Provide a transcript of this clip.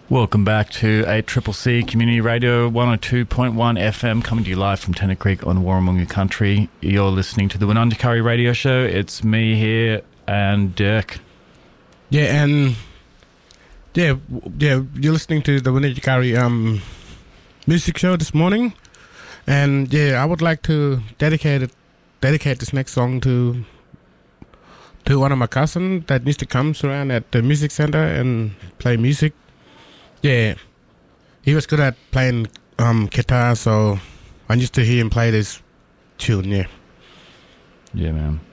Welcome back to 8CCC Community Radio 102.1 FM, coming to you live from Tennant Creek on Warramunga Country. You're listening to the Wunundjeri Radio Show. It's me here and Dirk. You're listening to the Wunundjeri music show this morning, and I would like to dedicate this next song to one of my cousins that used to come around at the music center and play music. Yeah, he was good at playing guitar, so I used to hear him play this tune. Yeah, man.